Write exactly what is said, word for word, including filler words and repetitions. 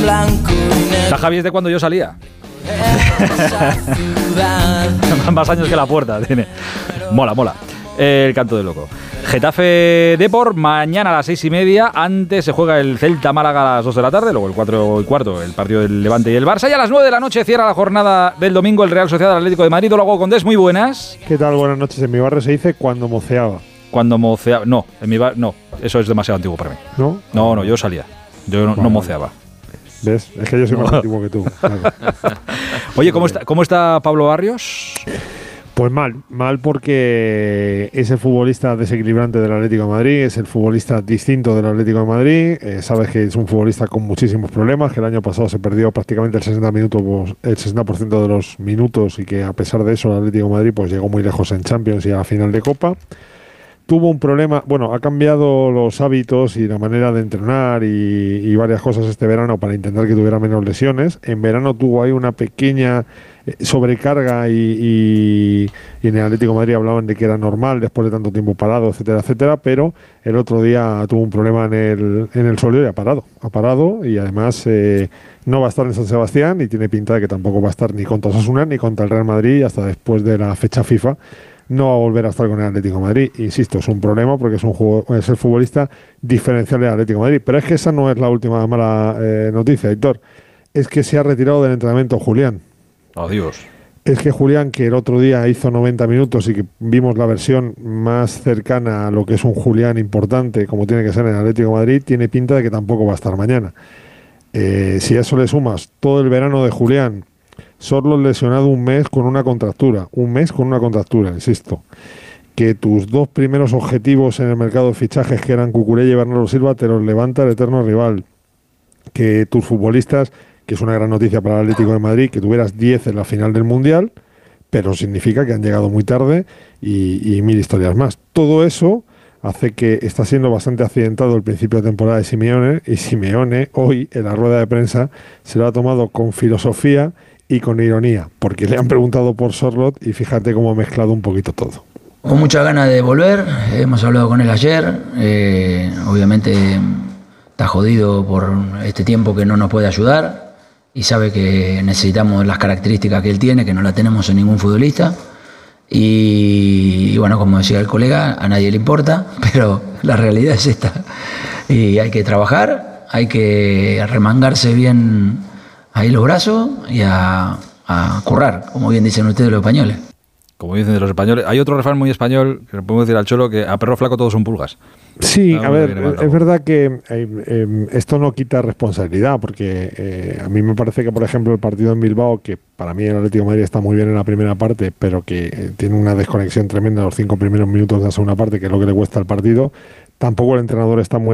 La Javi es de cuando yo salía. Más años que la puerta tiene. Mola, mola. El canto del loco. Getafe Depor, mañana a las seis y media. Antes se juega el Celta Málaga a las dos de la tarde. Luego el cuatro y cuarto, el partido del Levante y el Barça. Y a las nueve de la noche cierra la jornada del domingo el Real Sociedad del Atlético de Madrid. Hola, Condés, muy buenas. ¿Qué tal? Buenas noches. En mi barrio se dice cuando moceaba. Cuando moceaba. No, en mi barrio no. Eso es demasiado antiguo para mí. ¿No? No, no, yo salía. Yo no, vale, no moceaba. ¿Ves? Es que yo soy más no. antiguo que tú. Claro. Oye, ¿cómo está, ¿cómo está Pablo Barrios? Pues mal, mal porque es el futbolista desequilibrante del Atlético de Madrid, es el futbolista distinto del Atlético de Madrid, eh, sabes que es un futbolista con muchísimos problemas, que el año pasado se perdió prácticamente el sesenta minutos, el sesenta por ciento de los minutos y que a pesar de eso el Atlético de Madrid pues llegó muy lejos en Champions y a la final de Copa. Tuvo un problema, bueno, ha cambiado los hábitos y la manera de entrenar y, y varias cosas este verano para intentar que tuviera menos lesiones. En verano tuvo ahí una pequeña sobrecarga y, y, y en el Atlético de Madrid hablaban de que era normal después de tanto tiempo parado, etcétera, etcétera, pero el otro día tuvo un problema en el, en el Soler y ha parado, ha parado y además eh, no va a estar en San Sebastián y tiene pinta de que tampoco va a estar ni contra Osasuna ni contra el Real Madrid hasta después de la fecha FIFA. No va a volver a estar con el Atlético de Madrid. Insisto, es un problema porque es un juego, es el futbolista diferencial del Atlético de Madrid. Pero es que esa no es la última mala eh, noticia, Héctor. Es que se ha retirado del entrenamiento Julián. Adiós. Es que Julián, que el otro día hizo noventa minutos y que vimos la versión más cercana a lo que es un Julián importante, como tiene que ser en el Atlético de Madrid, tiene pinta de que tampoco va a estar mañana. Eh, si a eso le sumas todo el verano de Julián, solo lesionado un mes con una contractura, un mes con una contractura, insisto, que tus dos primeros objetivos en el mercado de fichajes, que eran Cucurella y Bernardo Silva, te los levanta el eterno rival, que tus futbolistas, que es una gran noticia para el Atlético de Madrid, que tuvieras diez en la final del Mundial, pero significa que han llegado muy tarde y, y mil historias más. Todo eso hace que está siendo bastante accidentado el principio de temporada de Simeone, y Simeone hoy en la rueda de prensa se lo ha tomado con filosofía y con ironía, porque le han preguntado por Sorloth y fíjate cómo ha mezclado un poquito todo. Con muchas ganas de volver, hemos hablado con él ayer, eh, obviamente está jodido por este tiempo que no nos puede ayudar y sabe que necesitamos las características que él tiene, que no la tenemos en ningún futbolista y, y bueno, como decía el colega, a nadie le importa, pero la realidad es esta y hay que trabajar, hay que remangarse bien ahí los brazos y a, a currar, como bien dicen ustedes los españoles. Como dicen los españoles. Hay otro refrán muy español que le podemos decir al Cholo, que a perro flaco todos son pulgas. Sí, no, a ver, es, es verdad que eh, eh, esto no quita responsabilidad, porque eh, a mí me parece que, por ejemplo, el partido en Bilbao, que para mí el Atlético de Madrid está muy bien en la primera parte, pero que eh, tiene una desconexión tremenda en los cinco primeros minutos de la segunda parte, que es lo que le cuesta al partido, tampoco el entrenador está muy